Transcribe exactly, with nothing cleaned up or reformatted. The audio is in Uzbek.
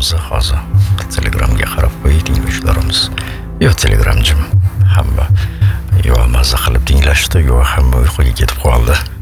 telefonimizni hozir Telegramga qarab qo'ying tinglovchilarimiz. Yo Telegramjim hamma yo mazza qilib tinglashdi, yo hamma uyquga ketib qoldi.